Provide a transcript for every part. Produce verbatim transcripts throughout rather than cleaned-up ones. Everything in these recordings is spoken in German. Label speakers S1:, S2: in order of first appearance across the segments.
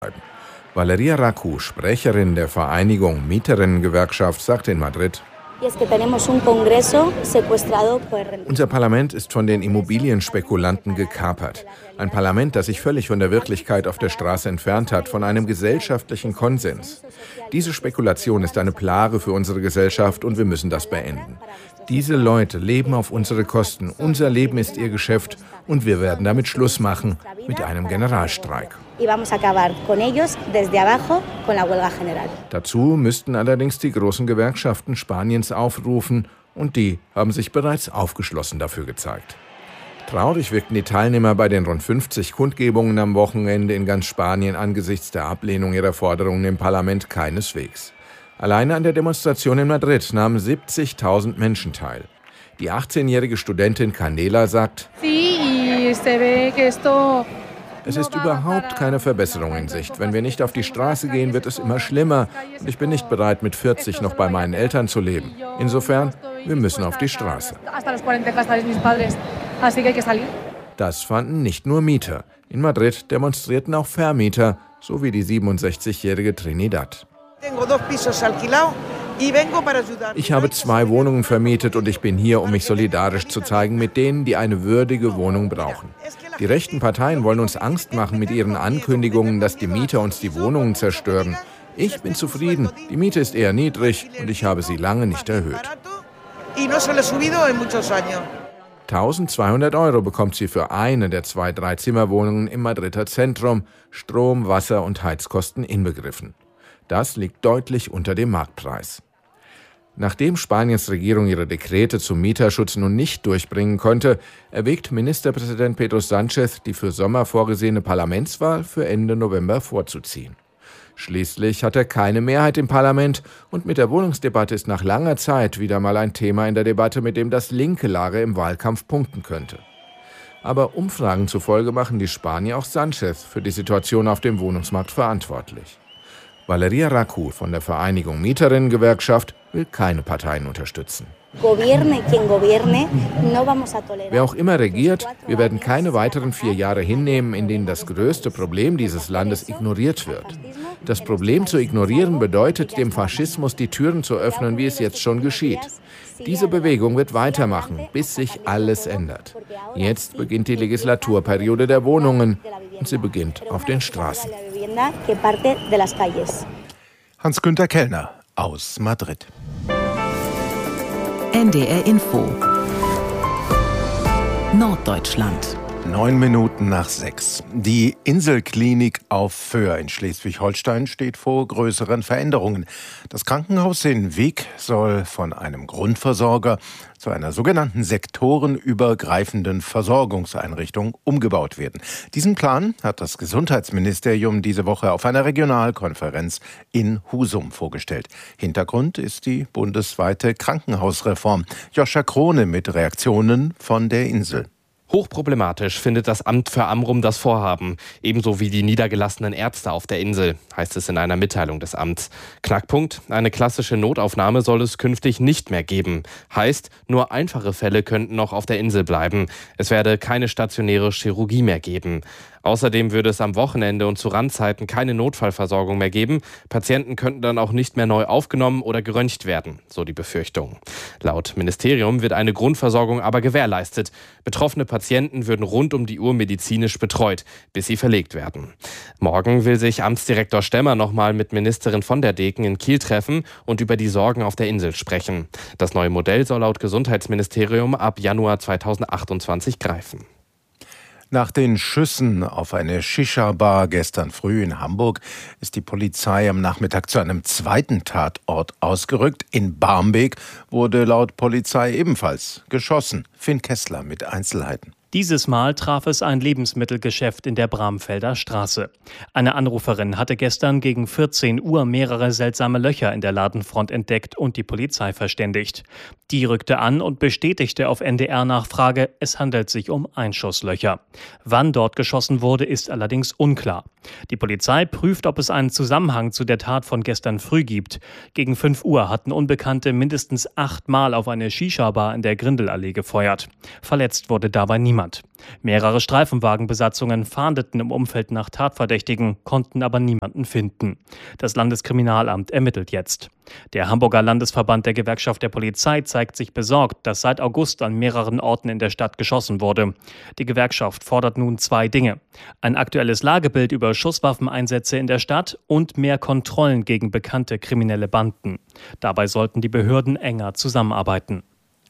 S1: Valeria Raku, Sprecherin der Vereinigung Mieterinnen-Gewerkschaft, sagte in Madrid: Unser Parlament ist von den Immobilienspekulanten gekapert. Ein Parlament, das sich völlig von der Wirklichkeit auf der Straße entfernt hat, von einem gesellschaftlichen Konsens. Diese Spekulation ist eine Plage für unsere Gesellschaft und wir müssen das beenden. Diese Leute leben auf unsere Kosten. Unser Leben ist ihr Geschäft und wir werden damit Schluss machen mit einem Generalstreik. Dazu müssten allerdings die großen Gewerkschaften Spaniens aufrufen und die haben sich bereits aufgeschlossen dafür gezeigt. Traurig wirkten die Teilnehmer bei den rund fünfzig Kundgebungen am Wochenende in ganz Spanien angesichts der Ablehnung ihrer Forderungen im Parlament keineswegs. Alleine an der Demonstration in Madrid nahmen siebzigtausend Menschen teil. Die achtzehnjährige Studentin Candela sagt: Es ist überhaupt keine Verbesserung in Sicht. Wenn wir nicht auf die Straße gehen, wird es immer schlimmer. Und ich bin nicht bereit, mit vierzig noch bei meinen Eltern zu leben. Insofern, wir müssen auf die Straße. Das fanden nicht nur Mieter. In Madrid demonstrierten auch Vermieter, so wie die siebenundsechzigjährige Trinidad. Ich habe zwei Wohnungen vermietet und ich bin hier, um mich solidarisch zu zeigen mit denen, die eine würdige Wohnung brauchen. Die rechten Parteien wollen uns Angst machen mit ihren Ankündigungen, dass die Mieter uns die Wohnungen zerstören. Ich bin zufrieden, die Miete ist eher niedrig und ich habe sie lange nicht erhöht. eintausendzweihundert Euro bekommt sie für eine der zwei Dreizimmerwohnungen im Madrider Zentrum, Strom, Wasser und Heizkosten inbegriffen. Das liegt deutlich unter dem Marktpreis. Nachdem Spaniens Regierung ihre Dekrete zum Mieterschutz nun nicht durchbringen konnte, erwägt Ministerpräsident Pedro Sánchez, die für Sommer vorgesehene Parlamentswahl für Ende November vorzuziehen. Schließlich hat er keine Mehrheit im Parlament und mit der Wohnungsdebatte ist nach langer Zeit wieder mal ein Thema in der Debatte, mit dem das linke Lager im Wahlkampf punkten könnte. Aber Umfragen zufolge machen die Spanier auch Sánchez für die Situation auf dem Wohnungsmarkt verantwortlich. Valeria Raku von der Vereinigung Mieterinnen-Gewerkschaft will keine Parteien unterstützen. Wer auch immer regiert, wir werden keine weiteren vier Jahre hinnehmen, in denen das größte Problem dieses Landes ignoriert wird. Das Problem zu ignorieren bedeutet, dem Faschismus die Türen zu öffnen, wie es jetzt schon geschieht. Diese Bewegung wird weitermachen, bis sich alles ändert. Jetzt beginnt die Legislaturperiode der Wohnungen und sie beginnt auf den Straßen.
S2: Hans-Günter Kellner aus Madrid.
S3: N D R Info Norddeutschland.
S2: Neun Minuten nach sechs. Die Inselklinik auf Föhr in Schleswig-Holstein steht vor größeren Veränderungen. Das Krankenhaus in Wiek soll von einem Grundversorger zu einer sogenannten sektorenübergreifenden Versorgungseinrichtung umgebaut werden. Diesen Plan hat das Gesundheitsministerium diese Woche auf einer Regionalkonferenz in Husum vorgestellt. Hintergrund ist die bundesweite Krankenhausreform. Joscha Krone mit Reaktionen von der Insel.
S4: Hochproblematisch findet das Amt für Amrum das Vorhaben, ebenso wie die niedergelassenen Ärzte auf der Insel, heißt es in einer Mitteilung des Amts. Knackpunkt: Eine klassische Notaufnahme soll es künftig nicht mehr geben. Heißt, nur einfache Fälle könnten noch auf der Insel bleiben. Es werde keine stationäre Chirurgie mehr geben. Außerdem würde es am Wochenende und zu Randzeiten keine Notfallversorgung mehr geben. Patienten könnten dann auch nicht mehr neu aufgenommen oder geröntgt werden, so die Befürchtung. Laut Ministerium wird eine Grundversorgung aber gewährleistet. Betroffene Patienten würden rund um die Uhr medizinisch betreut, bis sie verlegt werden. Morgen will sich Amtsdirektor Stemmer nochmal mit Ministerin von der Deken in Kiel treffen und über die Sorgen auf der Insel sprechen. Das neue Modell soll laut Gesundheitsministerium ab Januar zweitausendachtundzwanzig greifen.
S2: Nach den Schüssen auf eine Shisha-Bar gestern früh in Hamburg ist die Polizei am Nachmittag zu einem zweiten Tatort ausgerückt. In Barmbek wurde laut Polizei ebenfalls geschossen. Finn Kessler mit Einzelheiten.
S5: Dieses Mal traf es ein Lebensmittelgeschäft in der Bramfelder Straße. Eine Anruferin hatte gestern gegen vierzehn Uhr mehrere seltsame Löcher in der Ladenfront entdeckt und die Polizei verständigt. Die rückte an und bestätigte auf N D R-Nachfrage, es handelt sich um Einschusslöcher. Wann dort geschossen wurde, ist allerdings unklar. Die Polizei prüft, ob es einen Zusammenhang zu der Tat von gestern früh gibt. Gegen fünf Uhr hatten Unbekannte mindestens achtmal auf eine Shisha-Bar in der Grindelallee gefeuert. Verletzt wurde dabei niemand. niemand. Mehrere Streifenwagenbesatzungen fahndeten im Umfeld nach Tatverdächtigen, konnten aber niemanden finden. Das Landeskriminalamt ermittelt jetzt. Der Hamburger Landesverband der Gewerkschaft der Polizei zeigt sich besorgt, dass seit August an mehreren Orten in der Stadt geschossen wurde. Die Gewerkschaft fordert nun zwei Dinge: ein aktuelles Lagebild über Schusswaffeneinsätze in der Stadt und mehr Kontrollen gegen bekannte kriminelle Banden. Dabei sollten die Behörden enger zusammenarbeiten.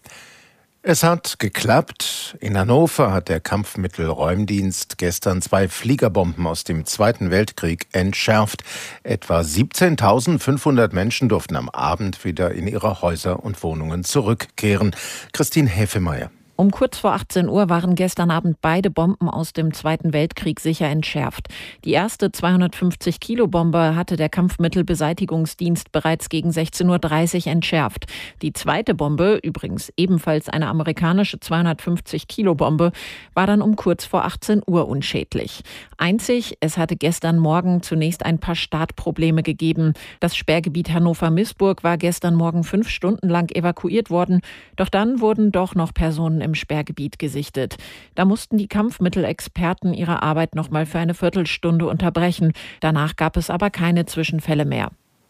S2: Es hat geklappt. In Hannover hat der Kampfmittelräumdienst gestern zwei Fliegerbomben aus dem Zweiten Weltkrieg entschärft. Etwa siebzehntausendfünfhundert Menschen durften am Abend wieder in ihre Häuser und Wohnungen zurückkehren. Christine Häfemeyer.
S6: Um kurz vor achtzehn Uhr waren gestern Abend beide Bomben aus dem Zweiten Weltkrieg sicher entschärft. Die erste zweihundertfünfzig Kilo Bombe hatte der Kampfmittelbeseitigungsdienst bereits gegen sechzehn Uhr dreißig entschärft. Die zweite Bombe, übrigens ebenfalls eine amerikanische zweihundertfünfzig Kilo Bombe, war dann um kurz vor achtzehn Uhr unschädlich. Einzig, es hatte gestern Morgen zunächst ein paar Startprobleme gegeben. Das Sperrgebiet Hannover-Missburg war gestern Morgen fünf Stunden lang evakuiert worden. Doch dann wurden doch noch Personen im Sperrgebiet gesichtet. Da mussten die Kampfmittelexperten ihre Arbeit noch mal für eine Viertelstunde unterbrechen. Danach gab es aber keine Zwischenfälle mehr.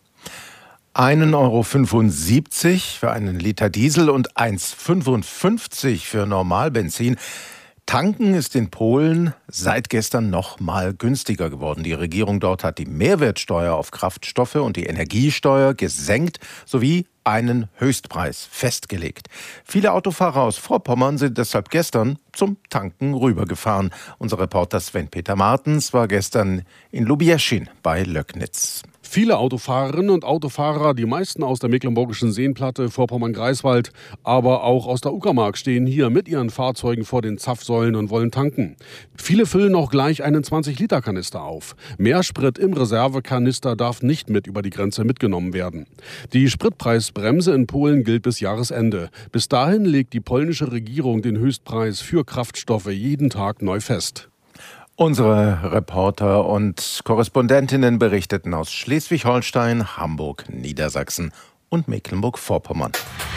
S2: ein Euro fünfundsiebzig für einen Liter Diesel und eins fünfundfünfzig für Normalbenzin. Tanken ist in Polen seit gestern noch mal günstiger geworden. Die Regierung dort hat die Mehrwertsteuer auf Kraftstoffe und die Energiesteuer gesenkt sowie einen Höchstpreis festgelegt. Viele Autofahrer aus Vorpommern sind deshalb gestern zum Tanken rübergefahren. Unser Reporter Sven-Peter Martens war gestern in Lubieschin bei Löcknitz.
S7: Viele Autofahrerinnen und Autofahrer, die meisten aus der Mecklenburgischen Seenplatte, Vorpommern-Greifswald, aber auch aus der Uckermark, stehen hier mit ihren Fahrzeugen vor den Zapfsäulen und wollen tanken. Viele füllen auch gleich einen zwanzig Liter Kanister auf. Mehr Sprit im Reservekanister darf nicht mit über die Grenze mitgenommen werden. Die Spritpreisbremse in Polen gilt bis Jahresende. Bis dahin legt die polnische Regierung den Höchstpreis für Kraftstoffe jeden Tag neu fest.
S2: Unsere Reporter und Korrespondentinnen berichteten aus Schleswig-Holstein, Hamburg, Niedersachsen und Mecklenburg-Vorpommern.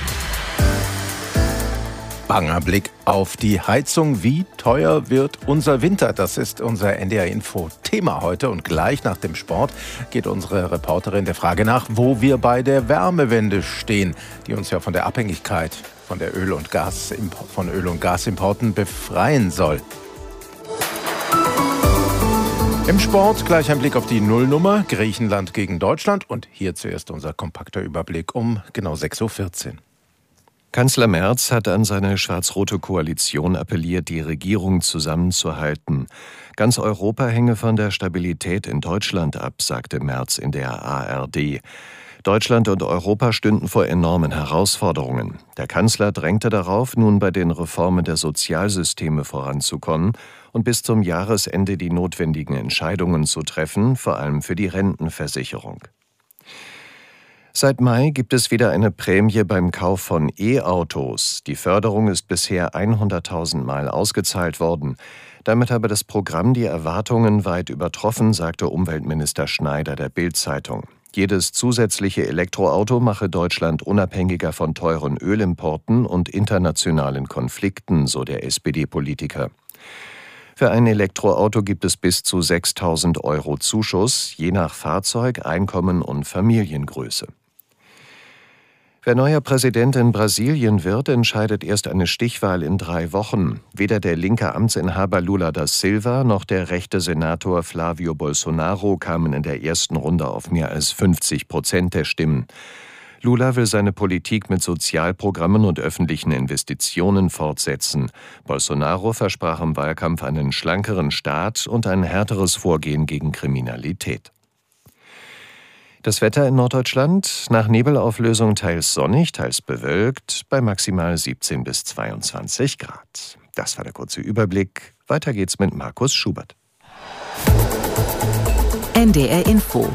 S2: Banger Blick auf die Heizung. Wie teuer wird unser Winter? Das ist unser N D R-Info-Thema heute. Und gleich nach dem Sport geht unsere Reporterin der Frage nach, wo wir bei der Wärmewende stehen, die uns ja von der Abhängigkeit von der Öl- und Gas, von Öl- und Gasimporten befreien soll. Im Sport gleich ein Blick auf die Nullnummer, Griechenland gegen Deutschland. Und hier zuerst unser kompakter Überblick um genau sechs Uhr vierzehn.
S8: Kanzler Merz hat an seine schwarz-rote Koalition appelliert, die Regierung zusammenzuhalten. Ganz Europa hänge von der Stabilität in Deutschland ab, sagte Merz in der A R D. Deutschland und Europa stünden vor enormen Herausforderungen. Der Kanzler drängte darauf, nun bei den Reformen der Sozialsysteme voranzukommen und bis zum Jahresende die notwendigen Entscheidungen zu treffen, vor allem für die Rentenversicherung. Seit Mai gibt es wieder eine Prämie beim Kauf von E-Autos. Die Förderung ist bisher hunderttausend Mal ausgezahlt worden. Damit habe das Programm die Erwartungen weit übertroffen, sagte Umweltminister Schneider der Bild-Zeitung. Jedes zusätzliche Elektroauto mache Deutschland unabhängiger von teuren Ölimporten und internationalen Konflikten, so der S P D-Politiker. Für ein Elektroauto gibt es bis zu sechstausend Euro Zuschuss, je nach Fahrzeug, Einkommen und Familiengröße. Wer neuer Präsident in Brasilien wird, entscheidet erst eine Stichwahl in drei Wochen. Weder der linke Amtsinhaber Lula da Silva noch der rechte Senator Flávio Bolsonaro kamen in der ersten Runde auf mehr als fünfzig Prozent der Stimmen. Lula will seine Politik mit Sozialprogrammen und öffentlichen Investitionen fortsetzen. Bolsonaro versprach im Wahlkampf einen schlankeren Staat und ein härteres Vorgehen gegen Kriminalität. Das Wetter in Norddeutschland: nach Nebelauflösung teils sonnig, teils bewölkt, bei maximal siebzehn bis zweiundzwanzig Grad. Das war der kurze Überblick. Weiter geht's mit Markus Schubert.
S3: N D R Info.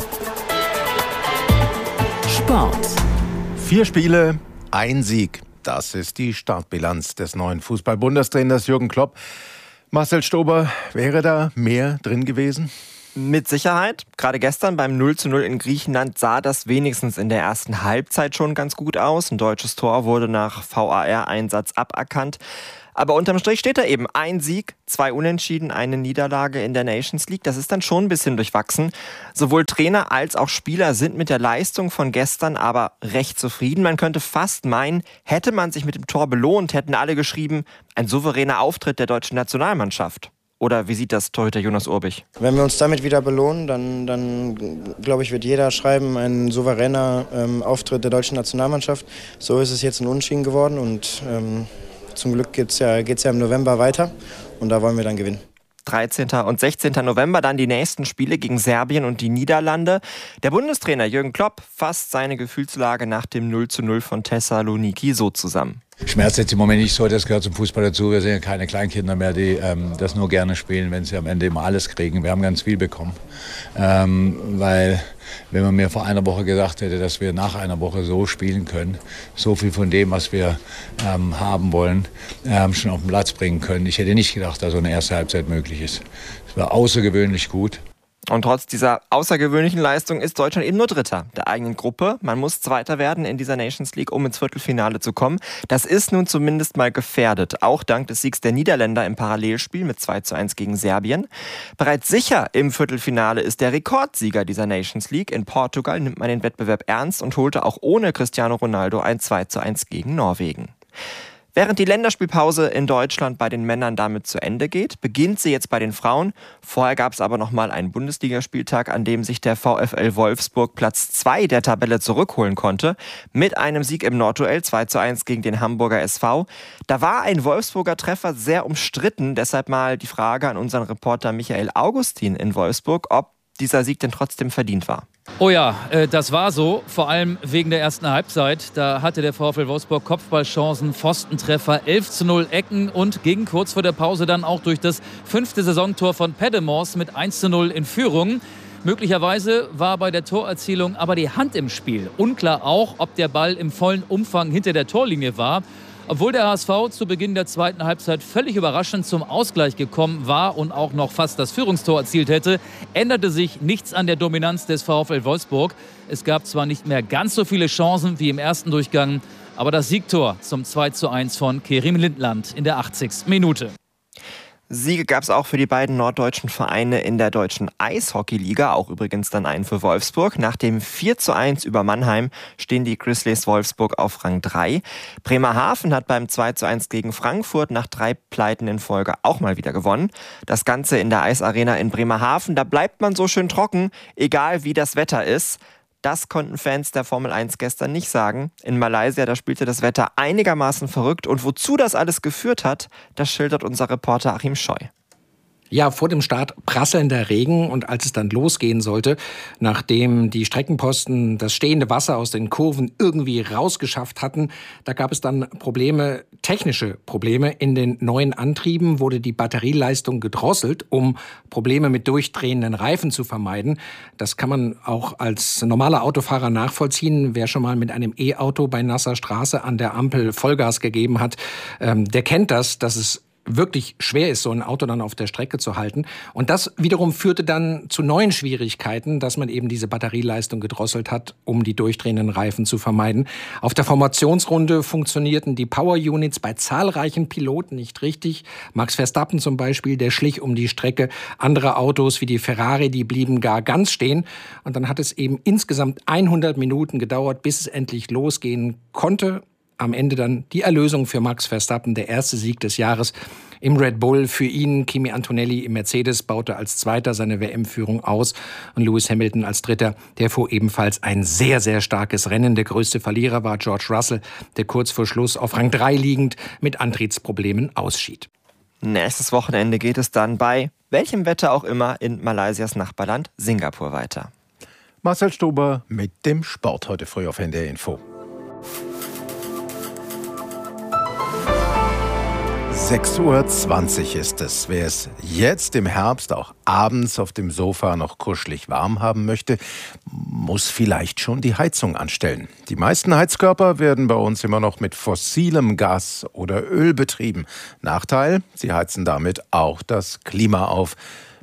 S3: Sport.
S2: Vier Spiele, ein Sieg. Das ist die Startbilanz des neuen Fußball-Bundestrainers Jürgen Klopp. Marcel Stober, wäre da mehr drin gewesen?
S9: Mit Sicherheit. Gerade gestern beim null zu null in Griechenland sah das wenigstens in der ersten Halbzeit schon ganz gut aus. Ein deutsches Tor wurde nach V A R-Einsatz aberkannt. Aber unterm Strich steht da eben ein Sieg, zwei Unentschieden, eine Niederlage in der Nations League. Das ist dann schon ein bisschen durchwachsen. Sowohl Trainer als auch Spieler sind mit der Leistung von gestern aber recht zufrieden. Man könnte fast meinen, hätte man sich mit dem Tor belohnt, hätten alle geschrieben, ein souveräner Auftritt der deutschen Nationalmannschaft. Oder wie sieht das Torhüter Jonas Urbich?
S10: Wenn wir uns damit wieder belohnen, dann, dann glaube ich, wird jeder schreiben, ein souveräner ähm, Auftritt der deutschen Nationalmannschaft. So ist es jetzt ein Unentschieden geworden und ähm, zum Glück geht's ja, geht's ja im November weiter und da wollen wir dann gewinnen.
S9: dreizehnten und sechzehnten November dann die nächsten Spiele gegen Serbien und die Niederlande. Der Bundestrainer Jürgen Klopp fasst seine Gefühlslage nach dem null zu null von Thessaloniki so zusammen.
S11: Schmerz jetzt im Moment nicht so, das gehört zum Fußball dazu. Wir sind ja keine Kleinkinder mehr, die ähm, das nur gerne spielen, wenn sie am Ende immer alles kriegen. Wir haben ganz viel bekommen, ähm, weil wenn man mir vor einer Woche gesagt hätte, dass wir nach einer Woche so spielen können, so viel von dem, was wir ähm, haben wollen, ähm, schon auf den Platz bringen können. Ich hätte nicht gedacht, dass so eine erste Halbzeit möglich ist. Es war außergewöhnlich gut.
S9: Und trotz dieser außergewöhnlichen Leistung ist Deutschland eben nur Dritter der eigenen Gruppe. Man muss Zweiter werden in dieser Nations League, um ins Viertelfinale zu kommen. Das ist nun zumindest mal gefährdet, auch dank des Siegs der Niederländer im Parallelspiel mit zwei zu eins gegen Serbien. Bereits sicher im Viertelfinale ist der Rekordsieger dieser Nations League. In Portugal nimmt man den Wettbewerb ernst und holte auch ohne Cristiano Ronaldo ein zwei zu eins gegen Norwegen. Während die Länderspielpause in Deutschland bei den Männern damit zu Ende geht, beginnt sie jetzt bei den Frauen. Vorher gab es aber noch mal einen Bundesligaspieltag, an dem sich der VfL Wolfsburg Platz zwei der Tabelle zurückholen konnte. Mit einem Sieg im Nordduell zwei zu eins gegen den Hamburger S V. Da war ein Wolfsburger Treffer sehr umstritten. Deshalb mal die Frage an unseren Reporter Michael Augustin in Wolfsburg, ob dieser Sieg denn trotzdem verdient war.
S12: Oh ja, äh, das war so, vor allem wegen der ersten Halbzeit. Da hatte der VfL Wolfsburg Kopfballchancen, Pfostentreffer, elf zu null Ecken und ging kurz vor der Pause dann auch durch das fünfte Saisontor von Pedemors mit eins zu null in Führung. Möglicherweise war bei der Torerzielung aber die Hand im Spiel. Unklar auch, ob der Ball im vollen Umfang hinter der Torlinie war. Obwohl der H S V zu Beginn der zweiten Halbzeit völlig überraschend zum Ausgleich gekommen war und auch noch fast das Führungstor erzielt hätte, änderte sich nichts an der Dominanz des VfL Wolfsburg. Es gab zwar nicht mehr ganz so viele Chancen wie im ersten Durchgang, aber das Siegtor zum zwei zu eins von Kerim Lindland in der achtzigsten Minute.
S9: Siege gab es auch für die beiden norddeutschen Vereine in der deutschen Eishockeyliga, auch übrigens dann einen für Wolfsburg. Nach dem vier zu eins über Mannheim stehen die Grizzlies Wolfsburg auf Rang drei. Bremerhaven hat beim zwei zu eins gegen Frankfurt nach drei Pleiten in Folge auch mal wieder gewonnen. Das Ganze in der Eisarena in Bremerhaven, da bleibt man so schön trocken, egal wie das Wetter ist. Das konnten Fans der Formel eins gestern nicht sagen. In Malaysia, da spielte das Wetter einigermaßen verrückt. Und wozu das alles geführt hat, das schildert unser Reporter Achim Scheu.
S13: Ja, vor dem Start prasselnder Regen und als es dann losgehen sollte, nachdem die Streckenposten das stehende Wasser aus den Kurven irgendwie rausgeschafft hatten, da gab es dann Probleme, technische Probleme. In den neuen Antrieben wurde die Batterieleistung gedrosselt, um Probleme mit durchdrehenden Reifen zu vermeiden. Das kann man auch als normaler Autofahrer nachvollziehen. Wer schon mal mit einem E-Auto bei nasser Straße an der Ampel Vollgas gegeben hat, ähm, der kennt das, dass es wirklich schwer ist, so ein Auto dann auf der Strecke zu halten. Und das wiederum führte dann zu neuen Schwierigkeiten, dass man eben diese Batterieleistung gedrosselt hat, um die durchdrehenden Reifen zu vermeiden. Auf der Formationsrunde funktionierten die Power Units bei zahlreichen Piloten nicht richtig. Max Verstappen zum Beispiel, der schlich um die Strecke. Andere Autos wie die Ferrari, die blieben gar ganz stehen. Und dann hat es eben insgesamt hundert Minuten gedauert, bis es endlich losgehen konnte. Am Ende dann die Erlösung für Max Verstappen, der erste Sieg des Jahres im Red Bull. Für ihn Kimi Antonelli im Mercedes baute als Zweiter seine W M-Führung aus und Lewis Hamilton als Dritter, der fuhr ebenfalls ein sehr, sehr starkes Rennen. Der größte Verlierer war George Russell, der kurz vor Schluss auf Rang drei liegend mit Antrittsproblemen ausschied.
S9: Nächstes Wochenende geht es dann bei welchem Wetter auch immer in Malaysias Nachbarland Singapur weiter.
S2: Marcel Stober mit dem Sport heute früh auf N D R Info. sechs Uhr zwanzig ist es. Wer es jetzt im Herbst auch abends auf dem Sofa noch kuschelig warm haben möchte, muss vielleicht schon die Heizung anstellen. Die meisten Heizkörper werden bei uns immer noch mit fossilem Gas oder Öl betrieben. Nachteil, sie heizen damit auch das Klima auf.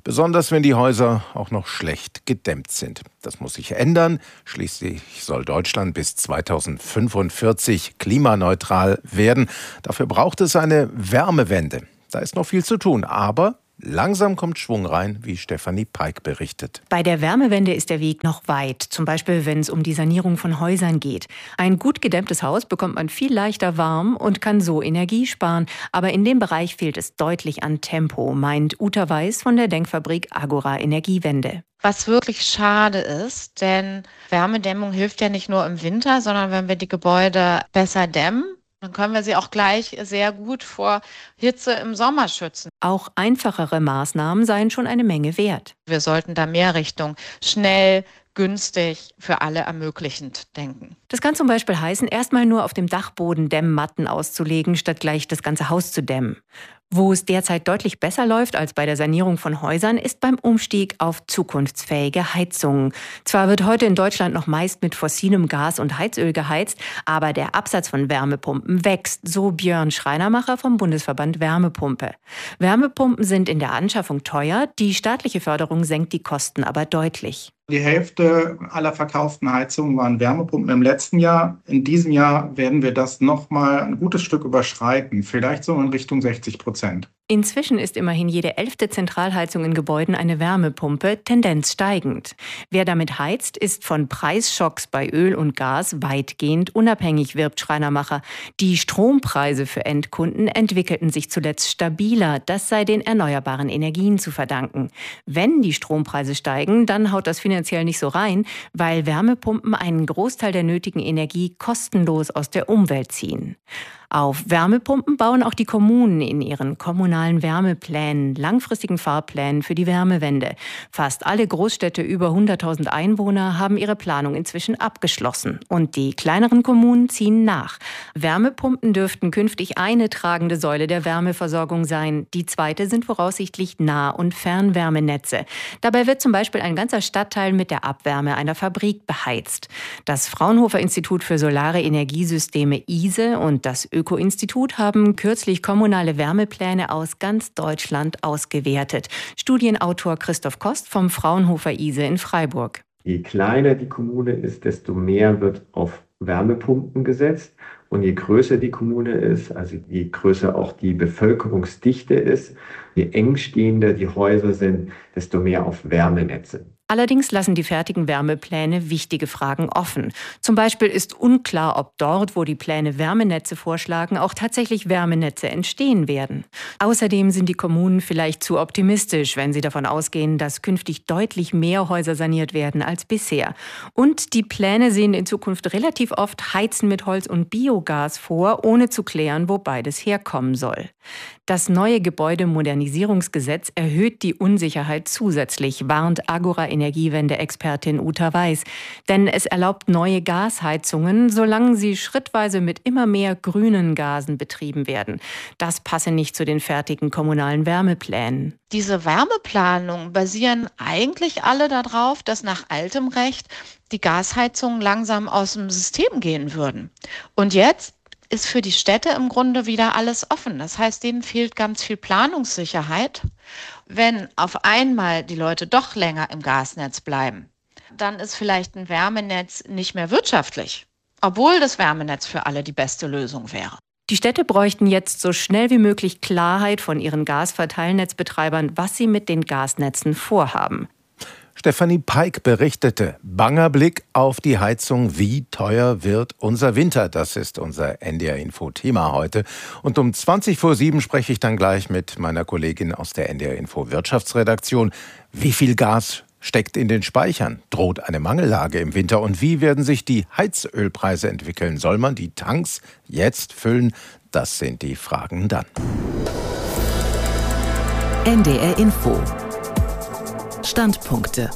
S2: besonders wenn die Häuser auch noch schlecht gedämmt sind. Das muss sich ändern. Schließlich soll Deutschland bis zweitausendfünfundvierzig klimaneutral werden. Dafür braucht es eine Wärmewende. Da ist noch viel zu tun, aber langsam kommt Schwung rein, wie Stefanie Peik berichtet.
S14: Bei der Wärmewende ist der Weg noch weit, zum Beispiel wenn es um die Sanierung von Häusern geht. Ein gut gedämmtes Haus bekommt man viel leichter warm und kann so Energie sparen. Aber in dem Bereich fehlt es deutlich an Tempo, meint Uta Weiß von der Denkfabrik Agora Energiewende.
S15: Was wirklich schade ist, denn Wärmedämmung hilft ja nicht nur im Winter, sondern wenn wir die Gebäude besser dämmen, dann können wir sie auch gleich sehr gut vor Hitze im Sommer schützen.
S14: Auch einfachere Maßnahmen seien schon eine Menge wert.
S15: Wir sollten da mehr Richtung schnell, günstig, für alle ermöglichend denken.
S14: Das kann zum Beispiel heißen, erstmal nur auf dem Dachboden Dämmmatten auszulegen, statt gleich das ganze Haus zu dämmen. Wo es derzeit deutlich besser läuft als bei der Sanierung von Häusern, ist beim Umstieg auf zukunftsfähige Heizungen. Zwar wird heute in Deutschland noch meist mit fossilem Gas und Heizöl geheizt, aber der Absatz von Wärmepumpen wächst, so Björn Schreinermacher vom Bundesverband Wärmepumpe. Wärmepumpen sind in der Anschaffung teuer, die staatliche Förderung senkt die Kosten aber deutlich.
S16: Die Hälfte aller verkauften Heizungen waren Wärmepumpen im letzten Jahr. In diesem Jahr werden wir das noch mal ein gutes Stück überschreiten, vielleicht so in Richtung sechzig Prozent.
S14: Inzwischen ist immerhin jede elfte Zentralheizung in Gebäuden eine Wärmepumpe, Tendenz steigend. Wer damit heizt, ist von Preisschocks bei Öl und Gas weitgehend unabhängig, wirbt Schreinermacher. Die Strompreise für Endkunden entwickelten sich zuletzt stabiler. Das sei den erneuerbaren Energien zu verdanken. Wenn die Strompreise steigen, dann haut das finanziell nicht so rein, weil Wärmepumpen einen Großteil der nötigen Energie kostenlos aus der Umwelt ziehen. Auf Wärmepumpen bauen auch die Kommunen in ihren kommunalen Wärmeplänen, langfristigen Fahrplänen für die Wärmewende. Fast alle Großstädte über hunderttausend Einwohner haben ihre Planung inzwischen abgeschlossen. Und die kleineren Kommunen ziehen nach. Wärmepumpen dürften künftig eine tragende Säule der Wärmeversorgung sein. Die zweite sind voraussichtlich Nah- und Fernwärmenetze. Dabei wird zum Beispiel ein ganzer Stadtteil mit der Abwärme einer Fabrik beheizt. Das Fraunhofer Institut für Solare Energiesysteme I S E und das Öko-Institut haben kürzlich kommunale Wärmepläne aus ganz Deutschland ausgewertet. Studienautor Christoph Kost vom Fraunhofer I S E in Freiburg.
S17: Je kleiner die Kommune ist, desto mehr wird auf Wärmepumpen gesetzt. Und je größer die Kommune ist, also je größer auch die Bevölkerungsdichte ist, je engstehender die Häuser sind, desto mehr auf Wärmenetze.
S14: Allerdings lassen die fertigen Wärmepläne wichtige Fragen offen. Zum Beispiel ist unklar, ob dort, wo die Pläne Wärmenetze vorschlagen, auch tatsächlich Wärmenetze entstehen werden. Außerdem sind die Kommunen vielleicht zu optimistisch, wenn sie davon ausgehen, dass künftig deutlich mehr Häuser saniert werden als bisher. Und die Pläne sehen in Zukunft relativ oft Heizen mit Holz und Biogas vor, ohne zu klären, wo beides herkommen soll. Das neue Gebäudemodernisierungsgesetz erhöht die Unsicherheit zusätzlich, warnt Agora Energiewende-Expertin Uta Weiß. Denn es erlaubt neue Gasheizungen, solange sie schrittweise mit immer mehr grünen Gasen betrieben werden. Das passe nicht zu den fertigen kommunalen Wärmeplänen.
S15: Diese Wärmeplanungen basieren eigentlich alle darauf, dass nach altem Recht die Gasheizungen langsam aus dem System gehen würden. Und jetzt ist für die Städte im Grunde wieder alles offen. Das heißt, denen fehlt ganz viel Planungssicherheit. Wenn auf einmal die Leute doch länger im Gasnetz bleiben, dann ist vielleicht ein Wärmenetz nicht mehr wirtschaftlich, obwohl das Wärmenetz für alle die beste Lösung wäre.
S14: Die Städte bräuchten jetzt so schnell wie möglich Klarheit von ihren Gasverteilnetzbetreibern, was sie mit den Gasnetzen vorhaben.
S2: Stefanie Peik berichtete. Banger Blick auf die Heizung. Wie teuer wird unser Winter? Das ist unser N D R-Info-Thema heute. Und um zwanzig vor sieben spreche ich dann gleich mit meiner Kollegin aus der N D R-Info-Wirtschaftsredaktion. Wie viel Gas steckt in den Speichern? Droht eine Mangellage im Winter? Und wie werden sich die Heizölpreise entwickeln? Soll man die Tanks jetzt füllen? Das sind die Fragen dann.
S3: N D R-Info. Standpunkte.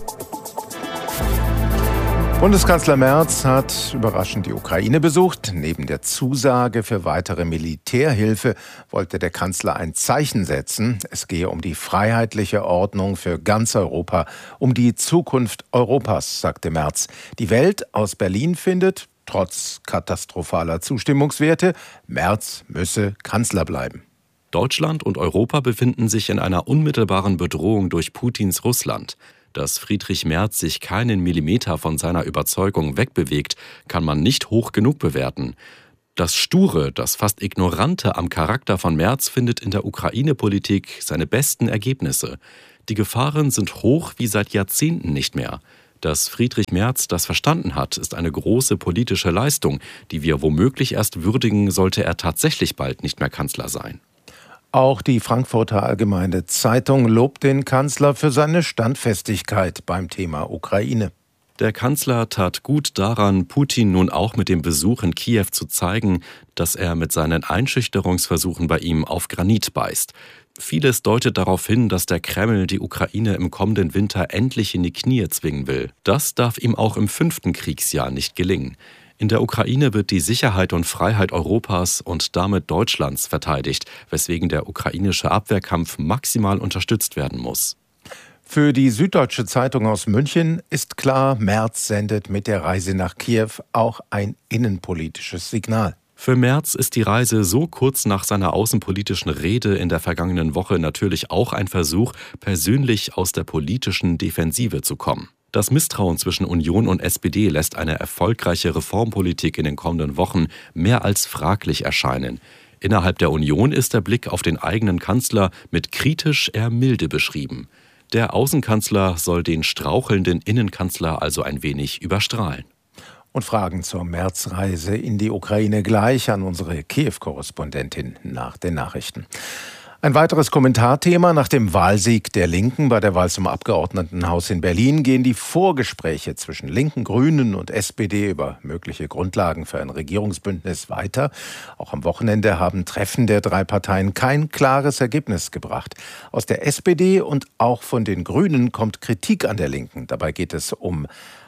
S2: Bundeskanzler Merz hat überraschend die Ukraine besucht. Neben der Zusage für weitere Militärhilfe wollte der Kanzler ein Zeichen setzen. Es gehe um die freiheitliche Ordnung für ganz Europa, um die Zukunft Europas, sagte Merz. Die Welt aus Berlin findet, trotz katastrophaler Zustimmungswerte, Merz müsse Kanzler bleiben.
S18: Deutschland und Europa befinden sich in einer unmittelbaren Bedrohung durch Putins Russland. Dass Friedrich Merz sich keinen Millimeter von seiner Überzeugung wegbewegt, kann man nicht hoch genug bewerten. Das Sture, das fast Ignorante am Charakter von Merz findet in der Ukraine-Politik seine besten Ergebnisse. Die Gefahren sind hoch wie seit Jahrzehnten nicht mehr. Dass Friedrich Merz das verstanden hat, ist eine große politische Leistung, die wir womöglich erst würdigen, sollte er tatsächlich bald nicht mehr Kanzler sein.
S2: Auch die Frankfurter Allgemeine Zeitung lobt den Kanzler für seine Standfestigkeit beim Thema Ukraine.
S18: Der Kanzler tat gut daran, Putin nun auch mit dem Besuch in Kiew zu zeigen, dass er mit seinen Einschüchterungsversuchen bei ihm auf Granit beißt. Vieles deutet darauf hin, dass der Kreml die Ukraine im kommenden Winter endlich in die Knie zwingen will. Das darf ihm auch im fünften Kriegsjahr nicht gelingen. In der Ukraine wird die Sicherheit und Freiheit Europas und damit Deutschlands verteidigt, weswegen der ukrainische Abwehrkampf maximal unterstützt werden muss.
S2: Für die Süddeutsche Zeitung aus München ist klar, Merz sendet mit der Reise nach Kiew auch ein innenpolitisches Signal.
S18: Für Merz ist die Reise so kurz nach seiner außenpolitischen Rede in der vergangenen Woche natürlich auch ein Versuch, persönlich aus der politischen Defensive zu kommen. Das Misstrauen zwischen Union und S P D lässt eine erfolgreiche Reformpolitik in den kommenden Wochen mehr als fraglich erscheinen. Innerhalb der Union ist der Blick auf den eigenen Kanzler mit kritisch eher milde beschrieben. Der Außenkanzler soll den strauchelnden Innenkanzler also ein wenig überstrahlen.
S2: Und Fragen zur Märzreise in die Ukraine gleich an unsere Kiew-Korrespondentin nach den Nachrichten. Ein weiteres Kommentarthema: Nach dem Wahlsieg der Linken bei der Wahl zum Abgeordnetenhaus in Berlin gehen die Vorgespräche zwischen Linken, Grünen und S P D über mögliche Grundlagen für ein Regierungsbündnis weiter. Auch am Wochenende haben Treffen der drei Parteien kein klares Ergebnis gebracht. Aus der S P D und auch von den Grünen kommt Kritik an der Linken. Dabei geht es um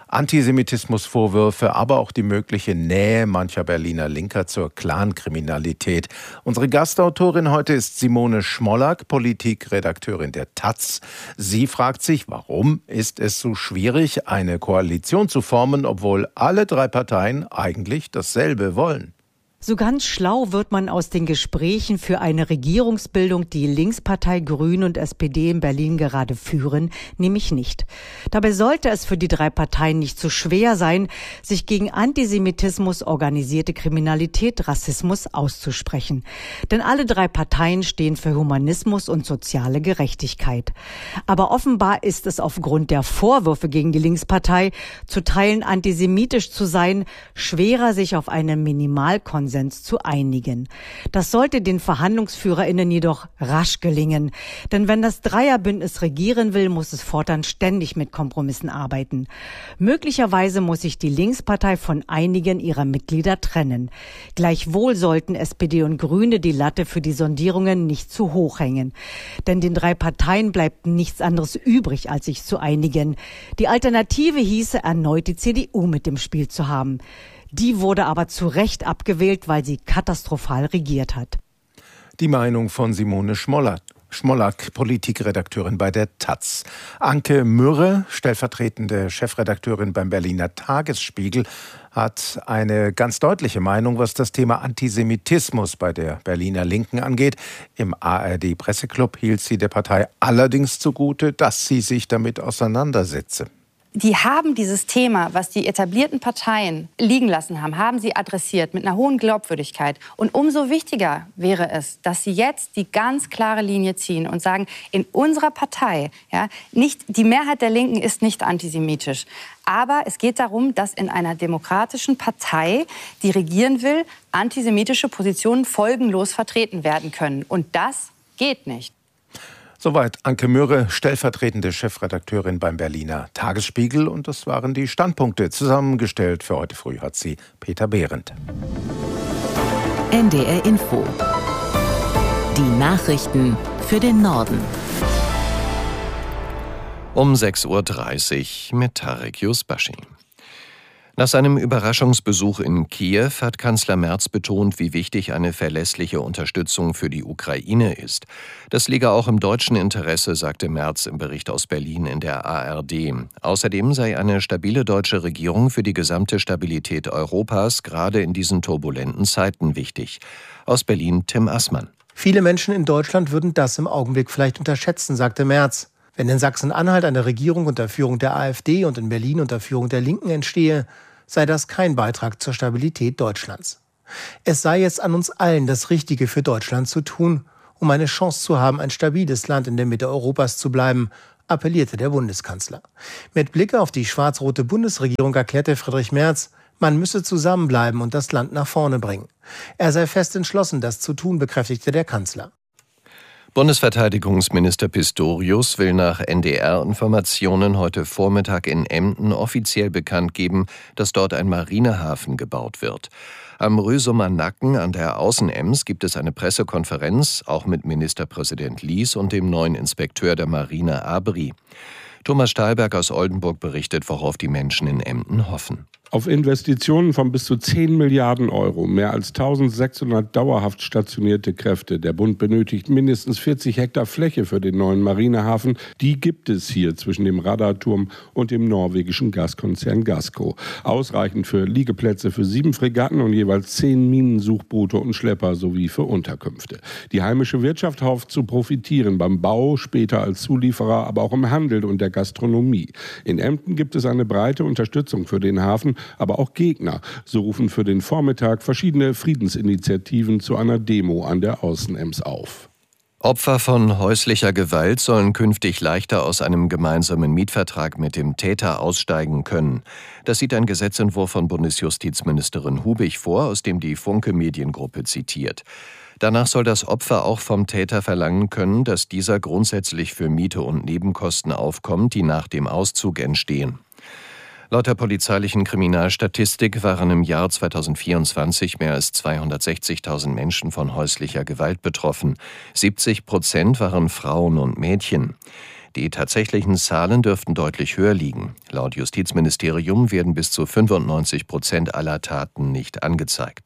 S2: Antisemitismusvorwürfe, aber auch die mögliche Nähe mancher Berliner Linker zur Clankriminalität. Unsere Gastautorin heute ist Simone Schmollack, Politikredakteurin der Taz. Sie fragt sich, warum ist es so schwierig, eine Koalition zu formen, obwohl alle drei Parteien eigentlich dasselbe wollen?
S19: So ganz schlau wird man aus den Gesprächen für eine Regierungsbildung, die Linkspartei, Grüne und S P D in Berlin gerade führen, nämlich nicht. Dabei sollte es für die drei Parteien nicht so schwer sein, sich gegen Antisemitismus, organisierte Kriminalität, Rassismus auszusprechen. Denn alle drei Parteien stehen für Humanismus und soziale Gerechtigkeit. Aber offenbar ist es aufgrund der Vorwürfe gegen die Linkspartei, zu Teilen antisemitisch zu sein, schwerer, sich auf einen Minimalkonsens zu einigen. Das sollte den VerhandlungsführerInnen jedoch rasch gelingen. Denn wenn das Dreierbündnis regieren will, muss es fortan ständig mit Kompromissen arbeiten. Möglicherweise muss sich die Linkspartei von einigen ihrer Mitglieder trennen. Gleichwohl sollten S P D und Grüne die Latte für die Sondierungen nicht zu hoch hängen. Denn den drei Parteien bleibt nichts anderes übrig, als sich zu einigen. Die Alternative hieße, erneut die C D U mit dem Spiel zu haben. Die wurde aber zu Recht abgewählt, weil sie katastrophal regiert hat.
S2: Die Meinung von Simone Schmollack, Schmollack, Politikredakteurin bei der Taz. Anke Mürre, stellvertretende Chefredakteurin beim Berliner Tagesspiegel, hat eine ganz deutliche Meinung, was das Thema Antisemitismus bei der Berliner Linken angeht. Im A R D-Presseclub hielt sie der Partei allerdings zugute, dass sie sich damit auseinandersetze.
S20: Die haben dieses Thema, was die etablierten Parteien liegen lassen haben, haben sie adressiert mit einer hohen Glaubwürdigkeit. Und umso wichtiger wäre es, dass sie jetzt die ganz klare Linie ziehen und sagen, in unserer Partei, ja, nicht, die Mehrheit der Linken ist nicht antisemitisch. Aber es geht darum, dass in einer demokratischen Partei, die regieren will, antisemitische Positionen folgenlos vertreten werden können. Und das geht nicht.
S2: Soweit Anke Mürre, stellvertretende Chefredakteurin beim Berliner Tagesspiegel. Und das waren die Standpunkte. Zusammengestellt für heute früh hat sie Peter Behrendt.
S3: N D R Info. Die Nachrichten für den Norden.
S8: Um sechs Uhr dreißig mit Tarek Yusbashi. Nach seinem Überraschungsbesuch in Kiew hat Kanzler Merz betont, wie wichtig eine verlässliche Unterstützung für die Ukraine ist. Das liege auch im deutschen Interesse, sagte Merz im Bericht aus Berlin in der A R D. Außerdem sei eine stabile deutsche Regierung für die gesamte Stabilität Europas gerade in diesen turbulenten Zeiten wichtig. Aus Berlin Tim Assmann.
S21: Viele Menschen in Deutschland würden das im Augenblick vielleicht unterschätzen, sagte Merz. Wenn in Sachsen-Anhalt eine Regierung unter Führung der AfD und in Berlin unter Führung der Linken entstehe, sei das kein Beitrag zur Stabilität Deutschlands. Es sei jetzt an uns allen, das Richtige für Deutschland zu tun, um eine Chance zu haben, ein stabiles Land in der Mitte Europas zu bleiben, appellierte der Bundeskanzler. Mit Blick auf die schwarz-rote Bundesregierung erklärte Friedrich Merz, man müsse zusammenbleiben und das Land nach vorne bringen. Er sei fest entschlossen, das zu tun, bekräftigte der Kanzler.
S8: Bundesverteidigungsminister Pistorius will nach N D R-Informationen heute Vormittag in Emden offiziell bekannt geben, dass dort ein Marinehafen gebaut wird. Am Rüsumer Nacken an der Außenems gibt es eine Pressekonferenz, auch mit Ministerpräsident Lies und dem neuen Inspekteur der Marine Abri. Thomas Stahlberg aus Oldenburg berichtet, worauf die Menschen in Emden hoffen.
S22: Auf Investitionen von bis zu zehn Milliarden Euro, mehr als eintausendsechshundert dauerhaft stationierte Kräfte. Der Bund benötigt mindestens vierzig Hektar Fläche für den neuen Marinehafen. Die gibt es hier zwischen dem Radarturm und dem norwegischen Gaskonzern Gassco. Ausreichend für Liegeplätze für sieben Fregatten und jeweils zehn Minensuchboote und Schlepper sowie für Unterkünfte. Die heimische Wirtschaft hofft zu profitieren beim Bau, später als Zulieferer, aber auch im Handel und der Gastronomie. In Emden gibt es eine breite Unterstützung für den Hafen, aber auch Gegner. So rufen für den Vormittag verschiedene Friedensinitiativen zu einer Demo an der Außenems auf.
S8: Opfer von häuslicher Gewalt sollen künftig leichter aus einem gemeinsamen Mietvertrag mit dem Täter aussteigen können. Das sieht ein Gesetzentwurf von Bundesjustizministerin Hubig vor, aus dem die Funke Mediengruppe zitiert. Danach soll das Opfer auch vom Täter verlangen können, dass dieser grundsätzlich für Miete und Nebenkosten aufkommt, die nach dem Auszug entstehen. Laut der polizeilichen Kriminalstatistik waren im Jahr zweitausendvierundzwanzig mehr als zweihundertsechzigtausend Menschen von häuslicher Gewalt betroffen. siebzig Prozent waren Frauen und Mädchen. Die tatsächlichen Zahlen dürften deutlich höher liegen. Laut Justizministerium werden bis zu fünfundneunzig Prozent aller Taten nicht angezeigt.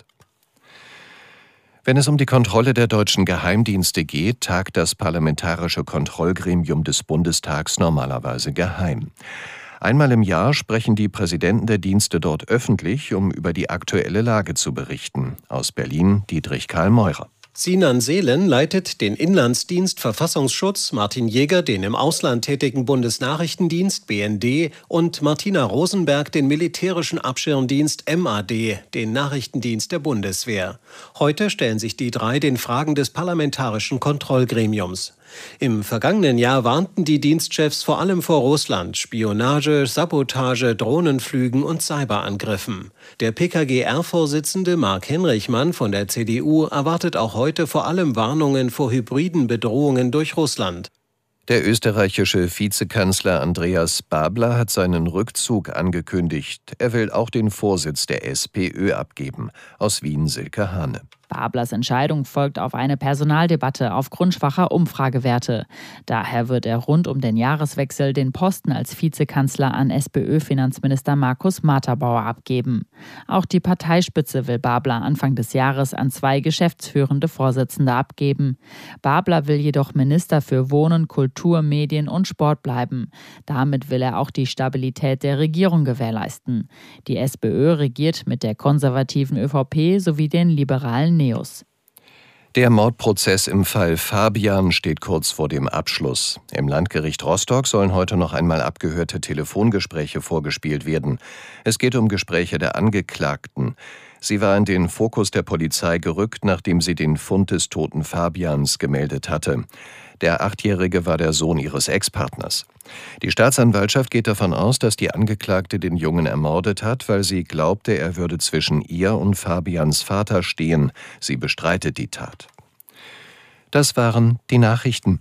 S8: Wenn es um die Kontrolle der deutschen Geheimdienste geht, tagt das Parlamentarische Kontrollgremium des Bundestags normalerweise geheim. Einmal im Jahr sprechen die Präsidenten der Dienste dort öffentlich, um über die aktuelle Lage zu berichten. Aus Berlin Dietrich Karl Meurer.
S23: Sinan Seelen leitet den Inlandsdienst Verfassungsschutz, Martin Jäger den im Ausland tätigen Bundesnachrichtendienst B N D und Martina Rosenberg den militärischen Abschirmdienst M A D, den Nachrichtendienst der Bundeswehr. Heute stellen sich die drei den Fragen des Parlamentarischen Kontrollgremiums. Im vergangenen Jahr warnten die Dienstchefs vor allem vor Russland, Spionage, Sabotage, Drohnenflügen und Cyberangriffen. Der P K G R-Vorsitzende Marc Henrichmann von der C D U erwartet auch heute vor allem Warnungen vor hybriden Bedrohungen durch Russland.
S8: Der österreichische Vizekanzler Andreas Babler hat seinen Rückzug angekündigt. Er will auch den Vorsitz der SPÖ abgeben. Aus Wien Silke Hane.
S24: Bablers Entscheidung folgt auf eine Personaldebatte aufgrund schwacher Umfragewerte. Daher wird er rund um den Jahreswechsel den Posten als Vizekanzler an SPÖ-Finanzminister Markus Materbauer abgeben. Auch die Parteispitze will Babler Anfang des Jahres an zwei geschäftsführende Vorsitzende abgeben. Babler will jedoch Minister für Wohnen, Kultur, Medien und Sport bleiben. Damit will er auch die Stabilität der Regierung gewährleisten. Die SPÖ regiert mit der konservativen ÖVP sowie den liberalen Neos.
S8: Der Mordprozess im Fall Fabian steht kurz vor dem Abschluss. Im Landgericht Rostock sollen heute noch einmal abgehörte Telefongespräche vorgespielt werden. Es geht um Gespräche der Angeklagten. Sie war in den Fokus der Polizei gerückt, nachdem sie den Fund des toten Fabians gemeldet hatte. Der Achtjährige war der Sohn ihres Ex-Partners. Die Staatsanwaltschaft geht davon aus, dass die Angeklagte den Jungen ermordet hat, weil sie glaubte, er würde zwischen ihr und Fabians Vater stehen. Sie bestreitet die Tat. Das waren die Nachrichten.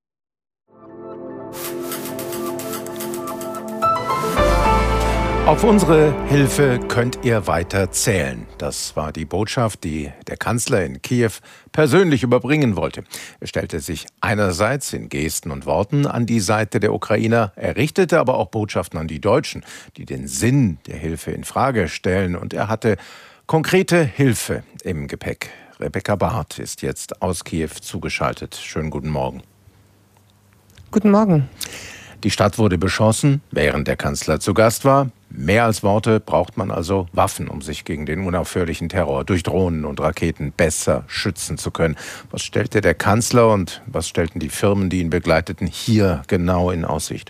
S2: Auf unsere Hilfe könnt ihr weiter zählen. Das war die Botschaft, die der Kanzler in Kiew persönlich überbringen wollte. Er stellte sich einerseits in Gesten und Worten an die Seite der Ukrainer, er richtete aber auch Botschaften an die Deutschen, die den Sinn der Hilfe in Frage stellen. Und er hatte konkrete Hilfe im Gepäck. Rebecca Barth ist jetzt aus Kiew zugeschaltet. Schönen guten Morgen.
S25: Guten Morgen.
S2: Die Stadt wurde beschossen, während der Kanzler zu Gast war. Mehr als Worte braucht man also Waffen, um sich gegen den unaufhörlichen Terror durch Drohnen und Raketen besser schützen zu können. Was stellte der Kanzler und was stellten die Firmen, die ihn begleiteten, hier genau in Aussicht?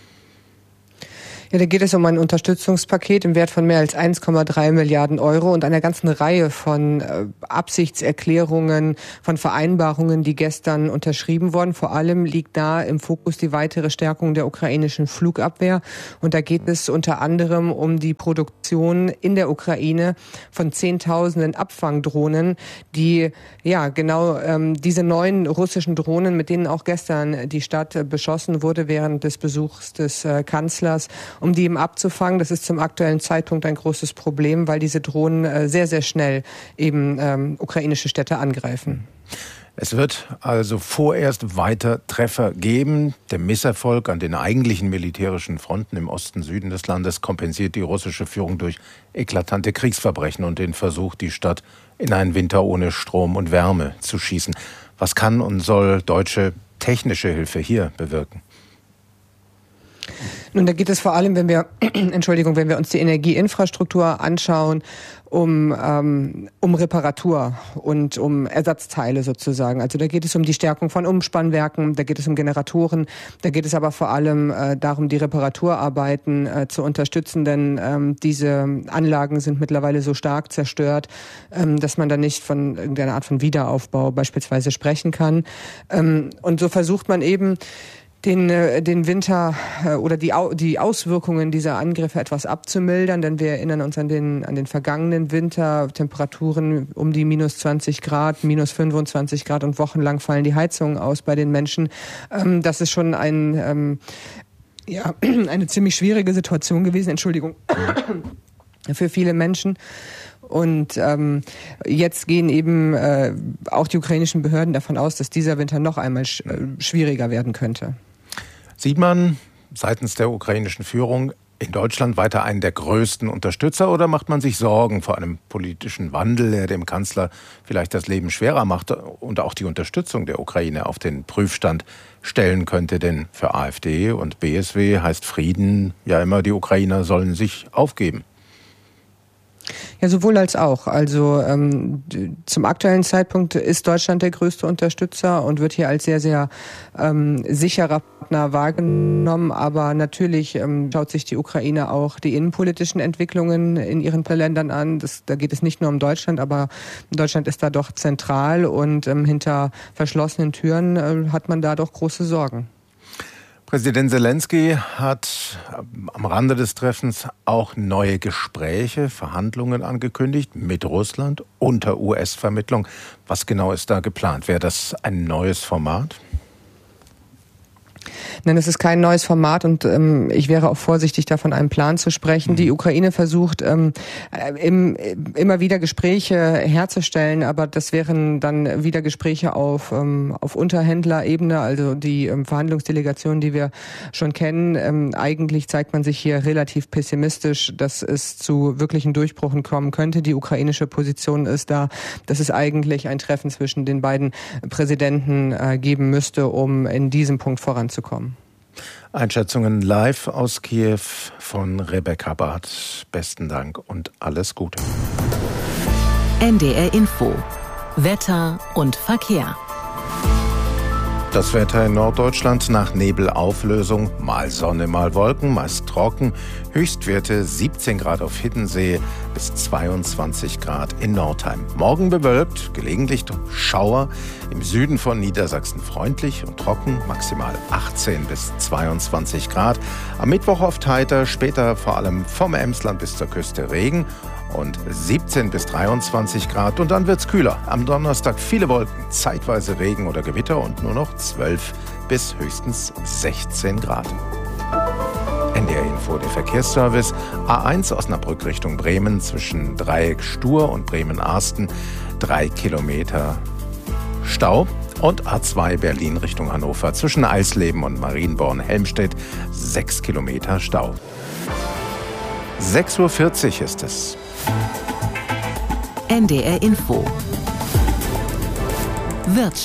S1: Ja, da geht es um ein Unterstützungspaket im Wert von mehr als eins Komma drei Milliarden Euro und einer ganzen Reihe von äh, Absichtserklärungen, von Vereinbarungen, die gestern unterschrieben wurden. Vor allem liegt da im Fokus die weitere Stärkung der ukrainischen Flugabwehr. Und da geht es unter anderem um die Produktion in der Ukraine von Zehntausenden Abfangdrohnen, die ja genau ähm, diese neuen russischen Drohnen, mit denen auch gestern die Stadt äh, beschossen wurde während des Besuchs des äh, Kanzlers, um die eben abzufangen. Das ist zum aktuellen Zeitpunkt ein großes Problem, weil diese Drohnen äh, sehr, sehr schnell eben ähm, ukrainische Städte angreifen.
S2: Es wird also vorerst weiter Treffer geben. Der Misserfolg an den eigentlichen militärischen Fronten im Osten, Süden des Landes kompensiert die russische Führung durch eklatante Kriegsverbrechen und den Versuch, die Stadt in einen Winter ohne Strom und Wärme zu schießen. Was kann und soll deutsche technische Hilfe hier bewirken?
S1: Nun, da geht es vor allem, wenn wir, Entschuldigung, wenn wir uns die Energieinfrastruktur anschauen, um, ähm, um Reparatur und um Ersatzteile sozusagen. Also da geht es um die Stärkung von Umspannwerken, da geht es um Generatoren, da geht es aber vor allem äh, darum, die Reparaturarbeiten äh, zu unterstützen, denn ähm, diese Anlagen sind mittlerweile so stark zerstört, ähm, dass man da nicht von irgendeiner Art von Wiederaufbau beispielsweise sprechen kann. Ähm, und so versucht man eben, den, den Winter oder die, die Auswirkungen dieser Angriffe etwas abzumildern, denn wir erinnern uns an den, an den vergangenen Winter, Temperaturen um die minus zwanzig Grad, minus fünfundzwanzig Grad und wochenlang fallen die Heizungen aus bei den Menschen. Das ist schon ein, ja, eine ziemlich schwierige Situation gewesen, Entschuldigung, für viele Menschen. Und ähm, jetzt gehen eben äh, auch die ukrainischen Behörden davon aus, dass dieser Winter noch einmal sch äh, schwieriger werden könnte.
S2: Sieht man seitens der ukrainischen Führung in Deutschland weiter einen der größten Unterstützer oder macht man sich Sorgen vor einem politischen Wandel, der dem Kanzler vielleicht das Leben schwerer macht und auch die Unterstützung der Ukraine auf den Prüfstand stellen könnte? Denn für AfD und B S W heißt Frieden ja immer, die Ukrainer sollen sich aufgeben.
S1: Ja, sowohl als auch. Also ähm, zum aktuellen Zeitpunkt ist Deutschland der größte Unterstützer und wird hier als sehr, sehr ähm, sicherer Partner wahrgenommen. Aber natürlich ähm, schaut sich die Ukraine auch die innenpolitischen Entwicklungen in ihren Ländern an. Das, da geht es nicht nur um Deutschland, aber Deutschland ist da doch zentral und ähm, hinter verschlossenen Türen äh, hat man da doch große Sorgen.
S2: Präsident Zelensky hat am Rande des Treffens auch neue Gespräche, Verhandlungen angekündigt mit Russland unter U S-Vermittlung. Was genau ist da geplant? Wäre das ein neues Format?
S1: Nein, es ist kein neues Format und ähm, ich wäre auch vorsichtig, da von einem Plan zu sprechen. Mhm. Die Ukraine versucht ähm, im, immer wieder Gespräche herzustellen, aber das wären dann wieder Gespräche auf, ähm, auf Unterhändlerebene, also die ähm, Verhandlungsdelegation, die wir schon kennen. Ähm, eigentlich zeigt man sich hier relativ pessimistisch, dass es zu wirklichen Durchbrüchen kommen könnte. Die ukrainische Position ist da, dass es eigentlich ein Treffen zwischen den beiden Präsidenten äh, geben müsste, um in diesem Punkt voranzukommen.
S2: Einschätzungen live aus Kiew von Rebecca Barth. Besten Dank und alles Gute.
S3: N D R Info. Wetter und Verkehr.
S2: Das Wetter in Norddeutschland nach Nebelauflösung, mal Sonne, mal Wolken, meist trocken. Höchstwerte siebzehn Grad auf Hiddensee bis zweiundzwanzig Grad in Nordheim. Morgen bewölkt, gelegentlich Schauer. Im Süden von Niedersachsen freundlich und trocken, maximal achtzehn bis zweiundzwanzig Grad. Am Mittwoch oft heiter, später vor allem vom Emsland bis zur Küste Regen. Und siebzehn bis dreiundzwanzig Grad und dann wird's kühler. Am Donnerstag viele Wolken, zeitweise Regen oder Gewitter und nur noch zwölf bis höchstens sechzehn Grad. N D R Info, der Verkehrsservice. A eins Osnabrück Richtung Bremen zwischen Dreieck Stur und Bremen-Arsten. Drei Kilometer Stau. Und A zwei Berlin Richtung Hannover zwischen Eisleben und Marienborn-Helmstedt. Sechs Kilometer Stau. sechs Uhr vierzig ist es.
S3: N D R Info. Wirtschaft.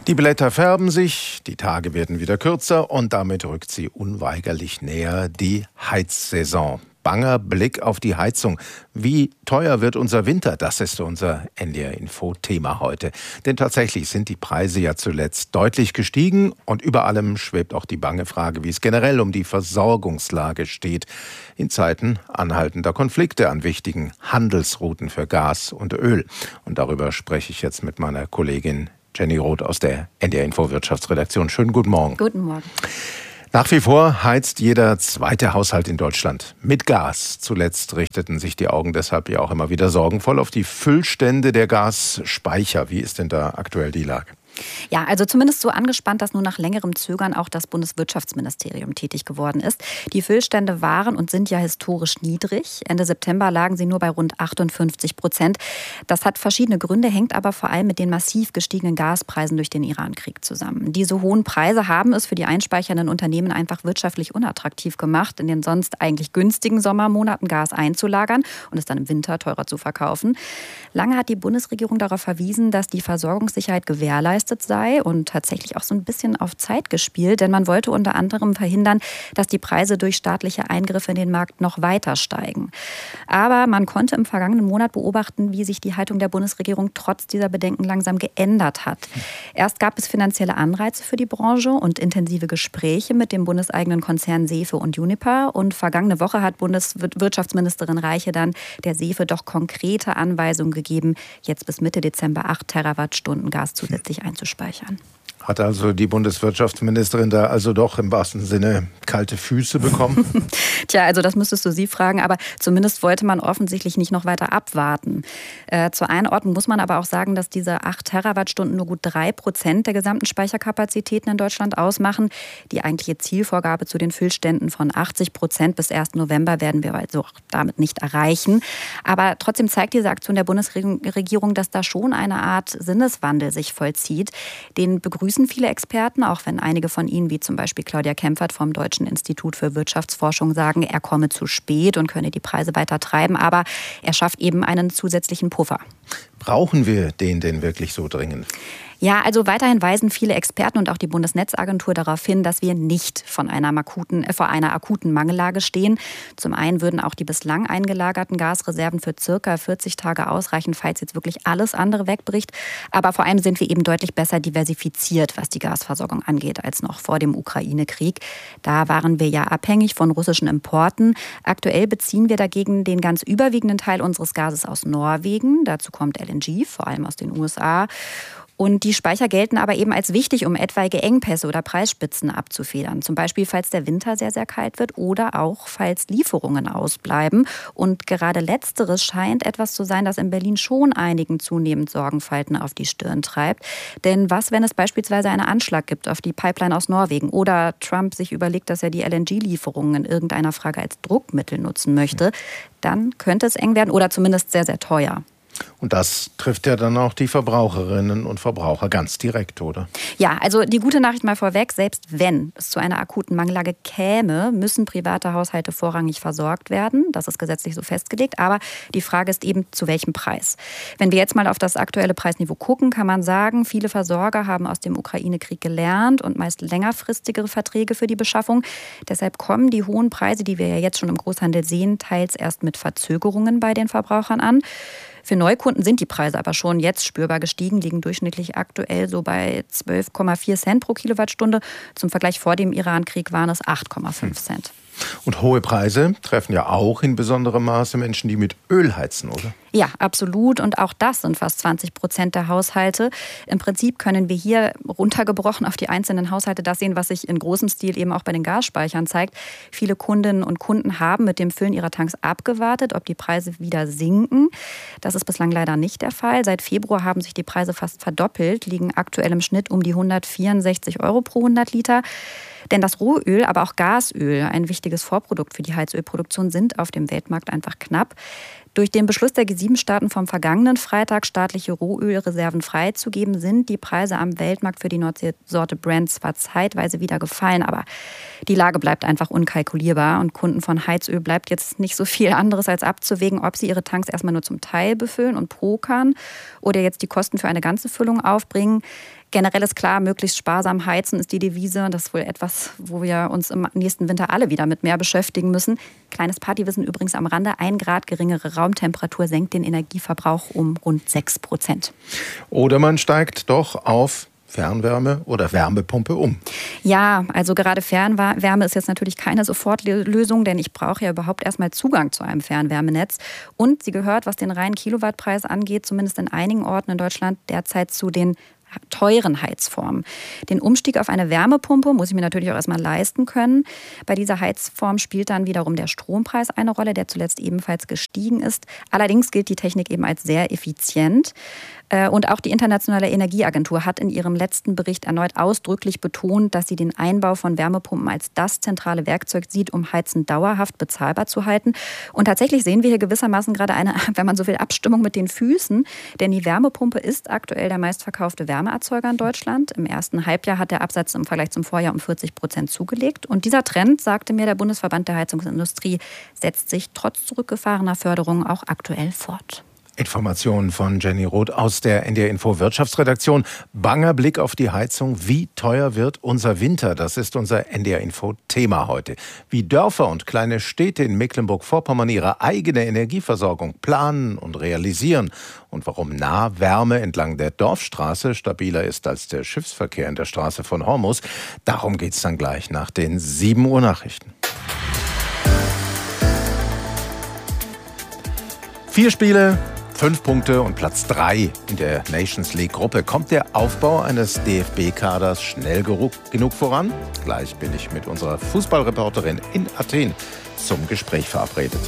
S2: Die Blätter färben sich, die Tage werden wieder kürzer und damit rückt sie unweigerlich näher, die Heizsaison. Banger Blick auf die Heizung. Wie teuer wird unser Winter? Das ist unser N D R-Info-Thema heute. Denn tatsächlich sind die Preise ja zuletzt deutlich gestiegen und über allem schwebt auch die bange Frage, wie es generell um die Versorgungslage steht in Zeiten anhaltender Konflikte an wichtigen Handelsrouten für Gas und Öl. Und darüber spreche ich jetzt mit meiner Kollegin Jenny Roth aus der N D R-Info-Wirtschaftsredaktion. Schönen guten Morgen.
S4: Guten Morgen.
S2: Nach wie vor heizt jeder zweite Haushalt in Deutschland mit Gas. Zuletzt richteten sich die Augen deshalb ja auch immer wieder sorgenvoll auf die Füllstände der Gasspeicher. Wie ist denn da aktuell die Lage?
S4: Ja, also zumindest so angespannt, dass nur nach längerem Zögern auch das Bundeswirtschaftsministerium tätig geworden ist. Die Füllstände waren und sind ja historisch niedrig. Ende September lagen sie nur bei rund achtundfünfzig Prozent. Das hat verschiedene Gründe, hängt aber vor allem mit den massiv gestiegenen Gaspreisen durch den Iran-Krieg zusammen. Diese hohen Preise haben es für die einspeichernden Unternehmen einfach wirtschaftlich unattraktiv gemacht, in den sonst eigentlich günstigen Sommermonaten Gas einzulagern und es dann im Winter teurer zu verkaufen. Lange hat die Bundesregierung darauf verwiesen, dass die Versorgungssicherheit gewährleistet sei und tatsächlich auch so ein bisschen auf Zeit gespielt, denn man wollte unter anderem verhindern, dass die Preise durch staatliche Eingriffe in den Markt noch weiter steigen. Aber man konnte im vergangenen Monat beobachten, wie sich die Haltung der Bundesregierung trotz dieser Bedenken langsam geändert hat. Erst gab es finanzielle Anreize für die Branche und intensive Gespräche mit dem bundeseigenen Konzern Sefe und Uniper. Und vergangene Woche hat Bundeswirtschaftsministerin Reiche dann der Sefe doch konkrete Anweisungen gegeben, jetzt bis Mitte Dezember acht Terawattstunden Gas zusätzlich einzuspeichern. zu speichern.
S2: Hat also die Bundeswirtschaftsministerin da also doch im wahrsten Sinne kalte Füße bekommen?
S4: Tja, also das müsstest du sie fragen, aber zumindest wollte man offensichtlich nicht noch weiter abwarten. Äh, zur Einordnung muss man aber auch sagen, dass diese acht Terawattstunden nur gut drei Prozent der gesamten Speicherkapazitäten in Deutschland ausmachen. Die eigentliche Zielvorgabe zu den Füllständen von achtzig Prozent bis ersten November werden wir also damit nicht erreichen. Aber trotzdem zeigt diese Aktion der Bundesregierung, dass da schon eine Art Sinneswandel sich vollzieht. Den begrüßen viele Experten, auch wenn einige von ihnen, wie zum Beispiel Claudia Kempfert vom Deutschen Institut für Wirtschaftsforschung, sagen, er komme zu spät und könne die Preise weiter treiben. Aber er schafft eben einen zusätzlichen Puffer.
S2: Brauchen wir den denn wirklich so dringend?
S4: Ja, also weiterhin weisen viele Experten und auch die Bundesnetzagentur darauf hin, dass wir nicht von einer akuten, äh, vor einer akuten Mangellage stehen. Zum einen würden auch die bislang eingelagerten Gasreserven für circa vierzig Tage ausreichen, falls jetzt wirklich alles andere wegbricht. Aber vor allem sind wir eben deutlich besser diversifiziert, was die Gasversorgung angeht, als noch vor dem Ukraine-Krieg. Da waren wir ja abhängig von russischen Importen. Aktuell beziehen wir dagegen den ganz überwiegenden Teil unseres Gases aus Norwegen. Dazu kommt L N G, vor allem aus den U S A. Und die Speicher gelten aber eben als wichtig, um etwaige Engpässe oder Preisspitzen abzufedern. Zum Beispiel, falls der Winter sehr, sehr kalt wird oder auch, falls Lieferungen ausbleiben. Und gerade Letzteres scheint etwas zu sein, das in Berlin schon einigen zunehmend Sorgenfalten auf die Stirn treibt. Denn was, wenn es beispielsweise einen Anschlag gibt auf die Pipeline aus Norwegen oder Trump sich überlegt, dass er die L N G-Lieferungen in irgendeiner Frage als Druckmittel nutzen möchte, dann könnte es eng werden oder zumindest sehr, sehr teuer.
S2: Und das trifft ja dann auch die Verbraucherinnen und Verbraucher ganz direkt, oder?
S4: Ja, also die gute Nachricht mal vorweg, selbst wenn es zu einer akuten Mangellage käme, müssen private Haushalte vorrangig versorgt werden. Das ist gesetzlich so festgelegt. Aber die Frage ist eben, zu welchem Preis? Wenn wir jetzt mal auf das aktuelle Preisniveau gucken, kann man sagen, viele Versorger haben aus dem Ukraine-Krieg gelernt und meist längerfristigere Verträge für die Beschaffung. Deshalb kommen die hohen Preise, die wir ja jetzt schon im Großhandel sehen, teils erst mit Verzögerungen bei den Verbrauchern an. Für Neukunden sind die Preise aber schon jetzt spürbar gestiegen, liegen durchschnittlich aktuell so bei zwölf Komma vier Cent pro Kilowattstunde. Zum Vergleich vor dem Iran-Krieg waren es acht Komma fünf Cent.
S2: Und hohe Preise treffen ja auch in besonderem Maße Menschen, die mit Öl heizen, oder?
S4: Ja, absolut. Und auch das sind fast zwanzig Prozent der Haushalte. Im Prinzip können wir hier runtergebrochen auf die einzelnen Haushalte das sehen, was sich in großem Stil eben auch bei den Gasspeichern zeigt. Viele Kundinnen und Kunden haben mit dem Füllen ihrer Tanks abgewartet, ob die Preise wieder sinken. Das ist bislang leider nicht der Fall. Seit Februar haben sich die Preise fast verdoppelt, liegen aktuell im Schnitt um die hundertvierundsechzig Euro pro hundert Liter. Denn das Rohöl, aber auch Gasöl, ein wichtiges Vorprodukt für die Heizölproduktion, sind auf dem Weltmarkt einfach knapp. Durch den Beschluss der G sieben Staaten vom vergangenen Freitag, staatliche Rohölreserven freizugeben, sind die Preise am Weltmarkt für die Nordseesorte Brent zwar zeitweise wieder gefallen, aber die Lage bleibt einfach unkalkulierbar und Kunden von Heizöl bleibt jetzt nicht so viel anderes als abzuwägen, ob sie ihre Tanks erstmal nur zum Teil befüllen und pokern oder jetzt die Kosten für eine ganze Füllung aufbringen. Generell ist klar, möglichst sparsam heizen ist die Devise. Das ist wohl etwas, wo wir uns im nächsten Winter alle wieder mit mehr beschäftigen müssen. Kleines Partywissen übrigens am Rande. Ein Grad geringere Raumtemperatur senkt den Energieverbrauch um rund sechs Prozent.
S2: Oder man steigt doch auf Fernwärme oder Wärmepumpe um.
S4: Ja, also gerade Fernwärme ist jetzt natürlich keine Sofortlösung, denn ich brauche ja überhaupt erstmal Zugang zu einem Fernwärmenetz. Und sie gehört, was den reinen Kilowattpreis angeht, zumindest in einigen Orten in Deutschland derzeit zu den teuren Heizformen. Den Umstieg auf eine Wärmepumpe muss ich mir natürlich auch erstmal leisten können. Bei dieser Heizform spielt dann wiederum der Strompreis eine Rolle, der zuletzt ebenfalls gestiegen ist. Allerdings gilt die Technik eben als sehr effizient. Und auch die Internationale Energieagentur hat in ihrem letzten Bericht erneut ausdrücklich betont, dass sie den Einbau von Wärmepumpen als das zentrale Werkzeug sieht, um Heizen dauerhaft bezahlbar zu halten. Und tatsächlich sehen wir hier gewissermaßen gerade eine, wenn man so will, Abstimmung mit den Füßen. Denn die Wärmepumpe ist aktuell der meistverkaufte Wärmeerzeuger in Deutschland. Im ersten Halbjahr hat der Absatz im Vergleich zum Vorjahr um vierzig Prozent zugelegt. Und dieser Trend, sagte mir der Bundesverband der Heizungsindustrie, setzt sich trotz zurückgefahrener Förderung auch aktuell fort.
S2: Informationen von Jenny Roth aus der N D R Info Wirtschaftsredaktion. Banger Blick auf die Heizung. Wie teuer wird unser Winter? Das ist unser N D R Info Thema heute. Wie Dörfer und kleine Städte in Mecklenburg-Vorpommern ihre eigene Energieversorgung planen und realisieren und warum Nahwärme entlang der Dorfstraße stabiler ist als der Schiffsverkehr in der Straße von Hormus. Darum geht's dann gleich nach den sieben Uhr Nachrichten. Vier Spiele, fünf Punkte und Platz drei in der Nations League Gruppe. Kommt der Aufbau eines D F B-Kaders schnell genug voran? Gleich bin ich mit unserer Fußballreporterin in Athen zum Gespräch verabredet.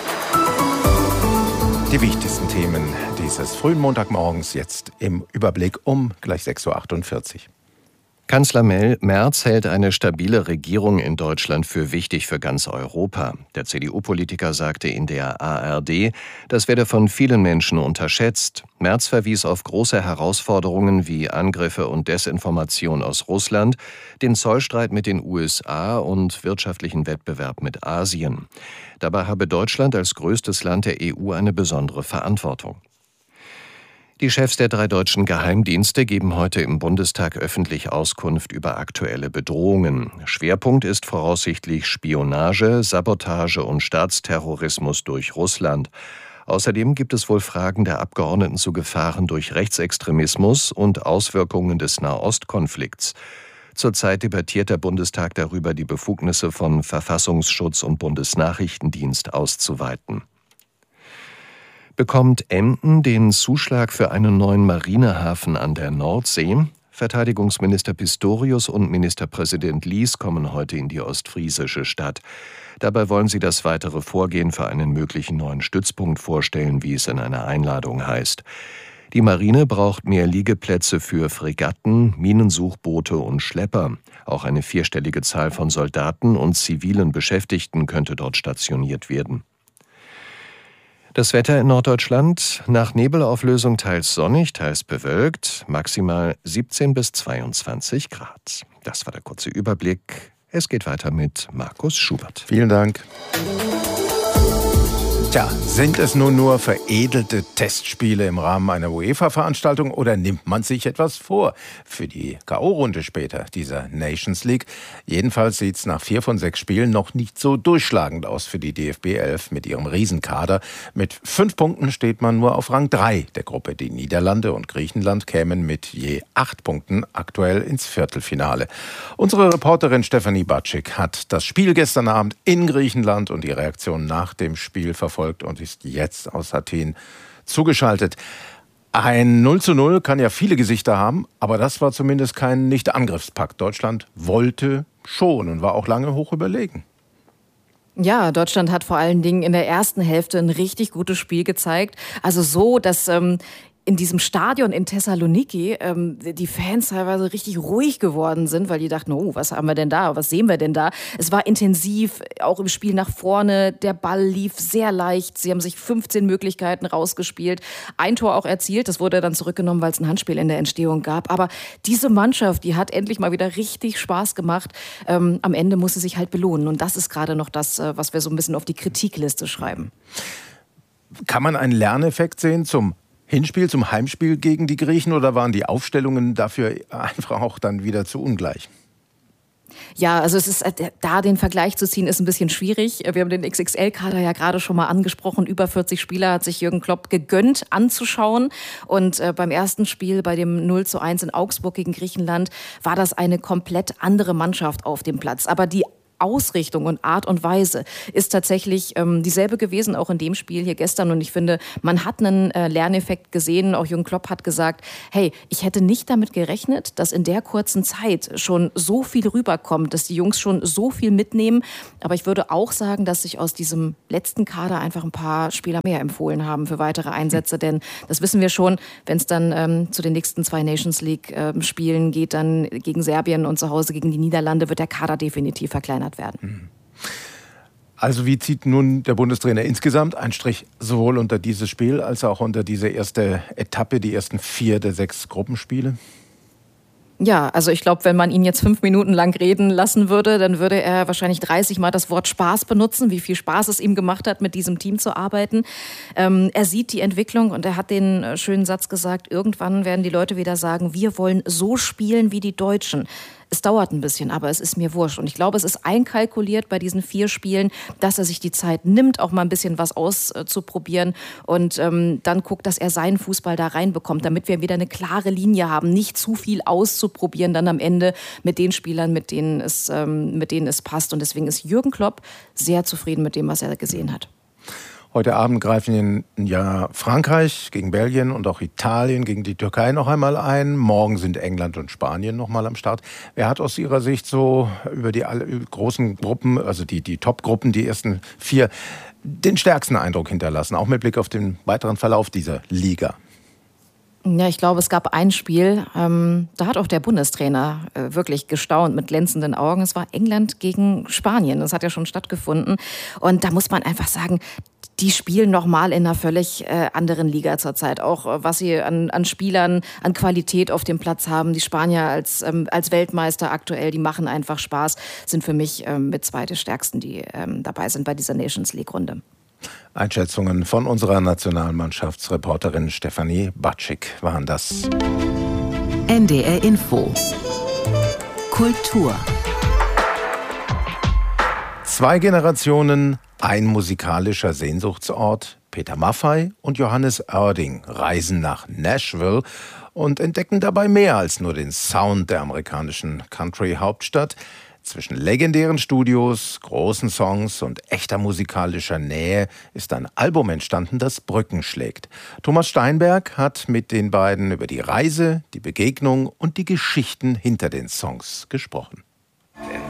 S2: Die wichtigsten Themen dieses frühen Montagmorgens jetzt im Überblick um gleich sechs Uhr achtundvierzig.
S8: Kanzler Merz hält eine stabile Regierung in Deutschland für wichtig für ganz Europa. Der C D U-Politiker sagte in der A R D, das werde von vielen Menschen unterschätzt. Merz verwies auf große Herausforderungen wie Angriffe und Desinformation aus Russland, den Zollstreit mit den U S A und wirtschaftlichen Wettbewerb mit Asien. Dabei habe Deutschland als größtes Land der E U eine besondere Verantwortung. Die Chefs der drei deutschen Geheimdienste geben heute im Bundestag öffentlich Auskunft über aktuelle Bedrohungen. Schwerpunkt ist voraussichtlich Spionage, Sabotage und Staatsterrorismus durch Russland. Außerdem gibt es wohl Fragen der Abgeordneten zu Gefahren durch Rechtsextremismus und Auswirkungen des Nahostkonflikts. Zurzeit debattiert der Bundestag darüber, die Befugnisse von Verfassungsschutz und Bundesnachrichtendienst auszuweiten. Bekommt Emden den Zuschlag für einen neuen Marinehafen an der Nordsee? Verteidigungsminister Pistorius und Ministerpräsident Lies kommen heute in die ostfriesische Stadt. Dabei wollen sie das weitere Vorgehen für einen möglichen neuen Stützpunkt vorstellen, wie es in einer Einladung heißt. Die Marine braucht mehr Liegeplätze für Fregatten, Minensuchboote und Schlepper. Auch eine vierstellige Zahl von Soldaten und zivilen Beschäftigten könnte dort stationiert werden. Das Wetter in Norddeutschland: nach Nebelauflösung teils sonnig, teils bewölkt, maximal siebzehn bis zweiundzwanzig Grad. Das war der kurze Überblick. Es geht weiter mit Markus Schubert.
S2: Vielen Dank. Tja, sind es nun nur veredelte Testspiele im Rahmen einer UEFA-Veranstaltung oder nimmt man sich etwas vor für die K O-Runde später dieser Nations League? Jedenfalls sieht es nach vier von sechs Spielen noch nicht so durchschlagend aus für die D F B elf mit ihrem Riesenkader. Mit fünf Punkten steht man nur auf Rang drei der Gruppe. Die Niederlande und Griechenland kämen mit je acht Punkten aktuell ins Viertelfinale. Unsere Reporterin Stefanie Batschik hat das Spiel gestern Abend in Griechenland und die Reaktion nach dem Spiel verfolgt und ist jetzt aus Athen zugeschaltet. Ein null zu null kann ja viele Gesichter haben, aber das war zumindest kein Nicht-Angriffspakt. Deutschland wollte schon und war auch lange hoch überlegen.
S5: Ja, Deutschland hat vor allen Dingen in der ersten Hälfte ein richtig gutes Spiel gezeigt. Also so, dass ähm, in diesem Stadion in Thessaloniki ähm, die Fans teilweise richtig ruhig geworden sind, weil die dachten, oh, was haben wir denn da, was sehen wir denn da? Es war intensiv, auch im Spiel nach vorne, der Ball lief sehr leicht, sie haben sich fünfzehn Möglichkeiten rausgespielt, ein Tor auch erzielt, das wurde dann zurückgenommen, weil es ein Handspiel in der Entstehung gab, aber diese Mannschaft, die hat endlich mal wieder richtig Spaß gemacht, ähm, am Ende muss sie sich halt belohnen und das ist gerade noch das, was wir so ein bisschen auf die Kritikliste schreiben.
S2: Kann man einen Lerneffekt sehen zum Hinspiel zum Heimspiel gegen die Griechen oder waren die Aufstellungen dafür einfach auch dann wieder zu ungleich?
S5: Ja, also es ist, da den Vergleich zu ziehen, ist ein bisschen schwierig. Wir haben den X X L-Kader ja gerade schon mal angesprochen. Über vierzig Spieler hat sich Jürgen Klopp gegönnt anzuschauen. Und äh, beim ersten Spiel, bei dem null zu eins in Augsburg gegen Griechenland, war das eine komplett andere Mannschaft auf dem Platz. Aber die Ausrichtung und Art und Weise ist tatsächlich ähm, dieselbe gewesen, auch in dem Spiel hier gestern. Und ich finde, man hat einen äh, Lerneffekt gesehen. Auch Jürgen Klopp hat gesagt, hey, ich hätte nicht damit gerechnet, dass in der kurzen Zeit schon so viel rüberkommt, dass die Jungs schon so viel mitnehmen. Aber ich würde auch sagen, dass sich aus diesem letzten Kader einfach ein paar Spieler mehr empfohlen haben für weitere Einsätze. Denn das wissen wir schon, wenn es dann ähm, zu den nächsten zwei Nations League äh, Spielen geht, dann gegen Serbien und zu Hause gegen die Niederlande, wird der Kader definitiv verkleinert werden.
S2: Also wie zieht nun der Bundestrainer insgesamt einen Strich sowohl unter dieses Spiel als auch unter diese erste Etappe, die ersten vier der sechs Gruppenspiele?
S5: Ja, also ich glaube, wenn man ihn jetzt fünf Minuten lang reden lassen würde, dann würde er wahrscheinlich dreißig Mal das Wort Spaß benutzen, wie viel Spaß es ihm gemacht hat, mit diesem Team zu arbeiten. Ähm, er sieht die Entwicklung und er hat den schönen Satz gesagt, irgendwann werden die Leute wieder sagen, wir wollen so spielen wie die Deutschen. Es dauert ein bisschen, aber es ist mir wurscht. Und ich glaube, es ist einkalkuliert bei diesen vier Spielen, dass er sich die Zeit nimmt, auch mal ein bisschen was auszuprobieren und ähm, dann guckt, dass er seinen Fußball da reinbekommt, damit wir wieder eine klare Linie haben, nicht zu viel auszuprobieren, dann am Ende mit den Spielern, mit denen es, ähm, mit denen es passt. Und deswegen ist Jürgen Klopp sehr zufrieden mit dem, was er gesehen hat.
S2: Heute Abend greifen ja Frankreich gegen Belgien und auch Italien gegen die Türkei noch einmal ein. Morgen sind England und Spanien noch mal am Start. Wer hat aus Ihrer Sicht so über die alle, über großen Gruppen, also die, die Top-Gruppen, die ersten vier, den stärksten Eindruck hinterlassen, auch mit Blick auf den weiteren Verlauf dieser Liga?
S5: Ja, ich glaube, es gab ein Spiel, ähm, da hat auch der Bundestrainer äh, wirklich gestaunt mit glänzenden Augen. Es war England gegen Spanien. Das hat ja schon stattgefunden. Und da muss man einfach sagen, die spielen nochmal in einer völlig äh, anderen Liga zurzeit. Auch äh, was sie an, an Spielern, an Qualität auf dem Platz haben. Die Spanier als, ähm, als Weltmeister aktuell, die machen einfach Spaß. Sind für mich ähm, mit zwei der stärksten, die ähm, dabei sind bei dieser Nations League-Runde.
S2: Einschätzungen von unserer Nationalmannschaftsreporterin Stefanie Batschik waren das.
S3: N D R Info. Kultur.
S2: Zwei Generationen, ein musikalischer Sehnsuchtsort. Peter Maffay und Johannes Oerding reisen nach Nashville und entdecken dabei mehr als nur den Sound der amerikanischen Country-Hauptstadt. Zwischen legendären Studios, großen Songs und echter musikalischer Nähe ist ein Album entstanden, das Brücken schlägt. Thomas Steinberg hat mit den beiden über die Reise, die Begegnung und die Geschichten hinter den Songs gesprochen.